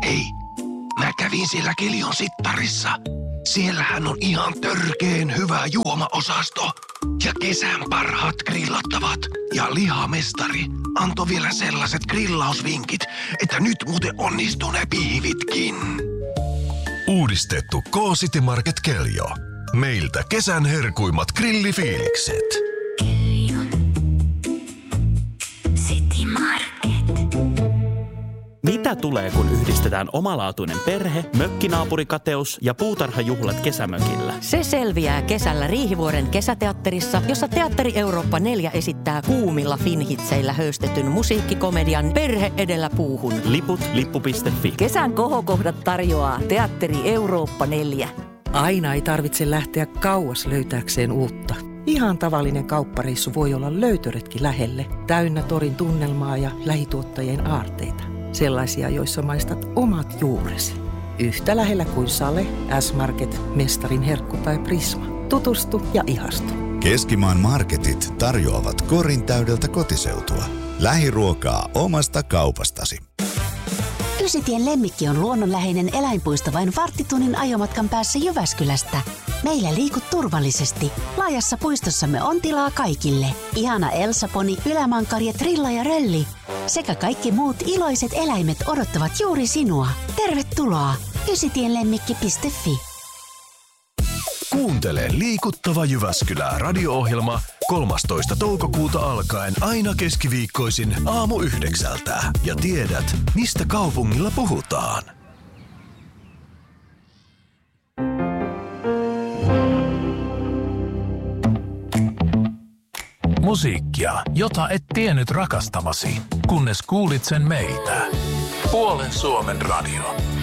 Hei, mä kävin siellä Kelion sittarissa. Siellähän on ihan törkeen hyvä juomaosasto. Ja kesän parhaat grillattavat. Ja lihamestari antoi vielä sellaiset grillausvinkit, että nyt muuten onnistuu ne piivitkin. Uudistettu K-City Market Keljo. Meiltä kesän herkuimmat grillifiilikset. Keljo. City Market. Mitä tulee, kun yhdistetään omalaatuinen perhe, mökkinaapurikateus ja puutarhajuhlat kesämökillä? Se selviää kesällä Riihivuoren kesäteatterissa, jossa Teatteri Eurooppa 4 esittää kuumilla finhitseillä höystetyn musiikkikomedian Perhe edellä puuhun. Liput lippu.fi. Kesän kohokohdat tarjoaa Teatteri Eurooppa 4. Aina ei tarvitse lähteä kauas löytääkseen uutta. Ihan tavallinen kauppareissu voi olla löytöretki lähelle, täynnä torin tunnelmaa ja lähituottajien aarteita. Sellaisia, joissa maistat omat juuresi. Yhtä lähellä kuin Sale, S-Market, Mestarin herkku tai Prisma. Tutustu ja ihastu. Keskimaan marketit tarjoavat korin täydeltä kotiseutua. Lähiruokaa omasta kaupastasi. Ysitien Lemmikki on luonnonläheinen eläinpuisto vain varttitunnin ajomatkan päässä Jyväskylästä. Meillä liikut turvallisesti. Laajassa puistossamme on tilaa kaikille. Ihana Elsa-poni, ylämankarja, trilla ja rölli. Sekä kaikki muut iloiset eläimet odottavat juuri sinua. Tervetuloa! ysitienlemmikki.fi. Kuuntele Liikuttava Jyväskylä radio-ohjelma 13. toukokuuta alkaen aina keskiviikkoisin aamu 9. Ja tiedät, mistä kaupungilla puhutaan. Musiikkia, jota et tiennyt rakastavasi, kunnes kuulit sen meiltä. Puolen Suomen radio.